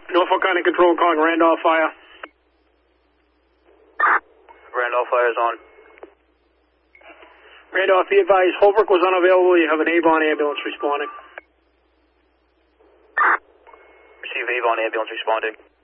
Norfolk County Control calling Randolph Fire. Randolph Fire is on. Randolph, be advised, Holbrook was unavailable. You have an Avon ambulance responding. Receive Avon ambulance responding.